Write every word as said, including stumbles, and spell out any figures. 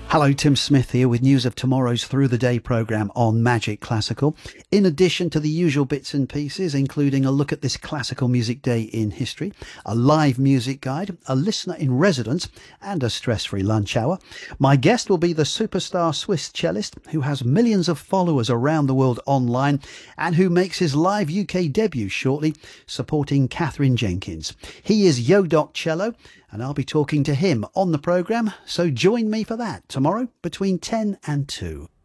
Hello, Tim Smith here with news of tomorrow's Through the Day programme on Magic Classical. In addition to the usual bits and pieces, including a look at this classical music day in history, a live music guide, a listener in residence and a stress-free lunch hour. My guest will be the superstar Swiss cellist who has millions of followers around the world online and who makes his live U K debut shortly, supporting Katherine Jenkins. He is Yo Doc Cello, and I'll be talking to him on the programme, so join me for that tomorrow between ten and two.